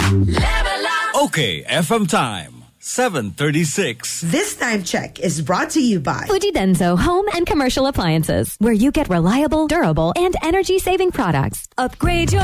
Okay, FM time, 7:36. This time check is brought to you by Fujidenso Home and Commercial Appliances, where you get reliable, durable, and energy-saving products. Upgrade your